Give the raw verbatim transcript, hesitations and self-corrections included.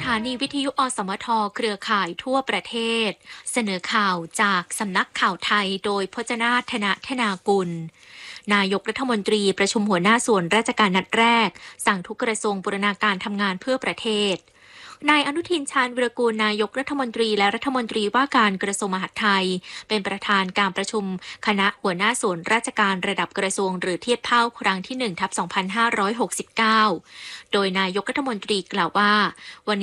ถานีวิทยุอสมทเครือข่ายทั่วประเทศเสนอข่าวจากสำนักข่าวไทยโดยพจนาธนธนากุลนายกรัฐมนตรีประชุมหัวหน้าส่วนราชการนัดแรกสั่งทุกกระทรวงบูรณาการทำงานเพื่อประเทศนายอนุทินชาญวิรากูลนายกรัฐมนตรีและรัฐมนตรีว่าการกระทรวงมหาดไทยเป็นประธานการประชุมคณะหัวหน้าส่วนราชการระดับกระทรวงหรือเทียบเท่าครั้งที่หนึ่งทับสองพันห้าร้อยหกสิบเก้าโดยนายกรัฐมนตรีกล่าวว่าวัน